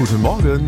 Guten Morgen.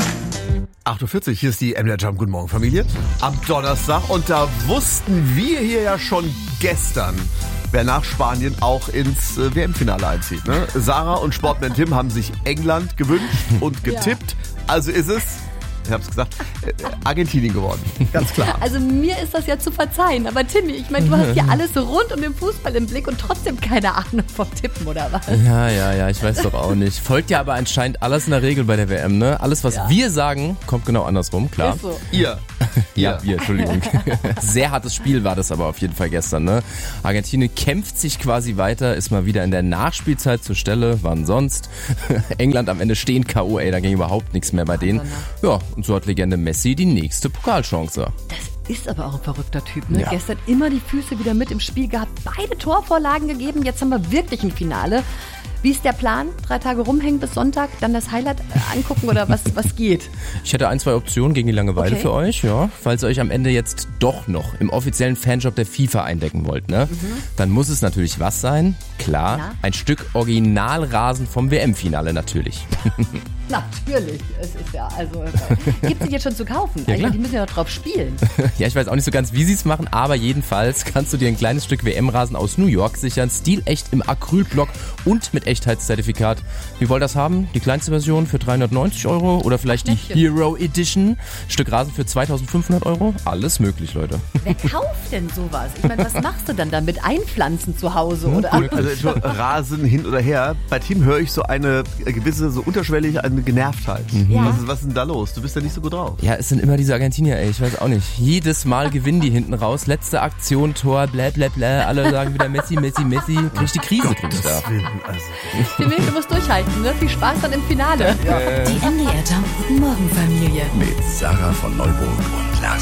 8.40 Uhr, hier ist die MDR Jump. Guten Morgen, Familie. Am Donnerstag. Und da wussten wir hier ja schon gestern, wer nach Spanien auch ins WM-Finale einzieht. Ne? Sarah und Sportman Tim haben sich England gewünscht und getippt. Also ist es, ich hab's gesagt, Argentinien geworden. Ganz klar. Also mir ist das ja zu verzeihen. Aber Timmy, ich meine, du hast ja alles so rund um den Fußball im Blick und trotzdem keine Ahnung vom Tippen, oder was? Ja, ich weiß doch auch nicht. Folgt ja aber anscheinend alles in der Regel bei der WM, ne? Alles, was wir sagen, kommt genau andersrum, klar. Ist so. Ihr. Ja, wir, Entschuldigung. Sehr hartes Spiel war das aber auf jeden Fall gestern, ne? Argentinien kämpft sich quasi weiter, ist mal wieder in der Nachspielzeit zur Stelle, wann sonst? England am Ende stehen K.O., da ging überhaupt nichts mehr bei denen. Ja, und so hat Legende Messi die nächste Pokalchance. Das ist aber auch ein verrückter Typ, ne? Ja. Gestern immer die Füße wieder mit im Spiel gehabt, beide Torvorlagen gegeben, jetzt haben wir wirklich ein Finale. Wie ist der Plan? 3 Tage rumhängen bis Sonntag, dann das Highlight angucken oder was geht? Ich hätte 1, 2 Optionen gegen die Langeweile für euch, ja. Falls ihr euch am Ende jetzt doch noch im offiziellen Fanshop der FIFA eindecken wollt, ne? Dann muss es natürlich was sein? Klar, ein Stück Originalrasen vom WM-Finale natürlich. Natürlich, es ist ja, also, gibt es die jetzt schon zu kaufen? Ja, klar. Die müssen ja noch drauf spielen. Ja, ich weiß auch nicht so ganz, wie sie es machen, aber jedenfalls kannst du dir ein kleines Stück WM-Rasen aus New York sichern, stilecht im Acrylblock und mit Echtheitszertifikat. Wie wollt ihr das haben? Die kleinste Version für 390 € oder vielleicht die Hero Edition? Stück Rasen für 2.500 €? Alles möglich, Leute. Wer kauft denn sowas? Ich meine, was machst du dann damit? Einpflanzen zu Hause, oder? Also Rasen hin oder her. Bei Tim höre ich so eine gewisse, so unterschwellig, eine Genervtheit. Ja. Was ist denn da los? Du bist ja nicht so gut drauf. Ja, es sind immer diese Argentinier, ey, ich weiß auch nicht. Jedes Mal gewinnen die hinten raus. Letzte Aktion, Tor, blä, blä, blä. Alle sagen wieder Messi. Krieg ich die Krise, krieg ich da. Timmy, du musst durchhalten, ne? Viel Spaß dann im Finale. Die MDR Jump Guten Morgen Familie. Mit Sarah von Neuburg und Lars